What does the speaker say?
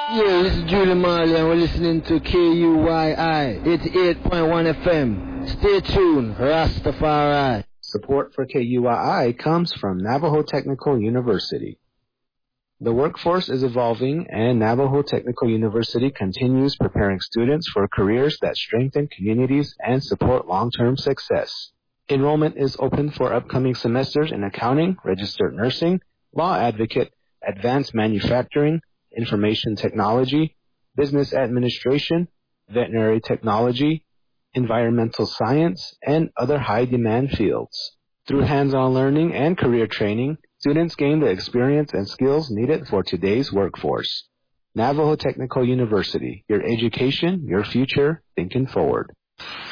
Yeah, this is Julie Marley and we're listening to KUYI 88.1 FM. Stay tuned, Rastafari. Support for KUYI comes from Navajo Technical University. The workforce is evolving, and Navajo Technical University continues preparing students for careers that strengthen communities and support long-term success. Enrollment is open for upcoming semesters in accounting, registered nursing, law advocate, advanced manufacturing, information technology, business administration, veterinary technology, environmental science, and other high-demand fields. Through hands-on learning and career training, students gain the experience and skills needed for today's workforce. Navajo Technical University, your education, your future, thinking forward.